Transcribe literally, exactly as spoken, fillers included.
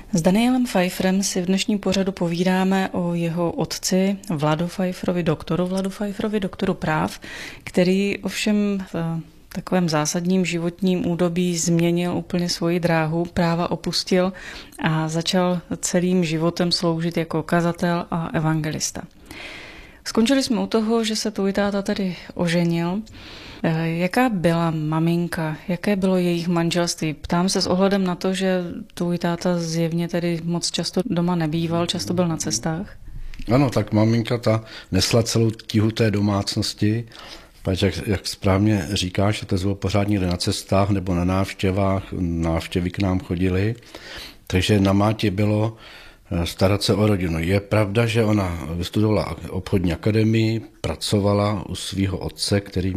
S Danielem Pfeifferem si v dnešním pořadu povídáme o jeho otci Vladu Pfeifferovi, doktoru Vladu Pfeifferovi, doktoru práv, který ovšem v takovém zásadním životním údobí změnil úplně svoji dráhu, práva opustil a začal celým životem sloužit jako kazatel a evangelista. Skončili jsme u toho, že se tvůj táta tedy oženil. Jaká byla maminka? Jaké bylo jejich manželství? Ptám se s ohledem na to, že tvůj táta zjevně tedy moc často doma nebýval, často byl na cestách. Ano, tak maminka ta nesla celou tíhu té domácnosti, protože jak, jak správně říkáš, to bylo pořád někde na cestách nebo na návštěvách, návštěvy k nám chodily, takže na Mátě bylo starat se o rodinu. Je pravda, že ona vystudovala obchodní akademii, pracovala u svého otce, který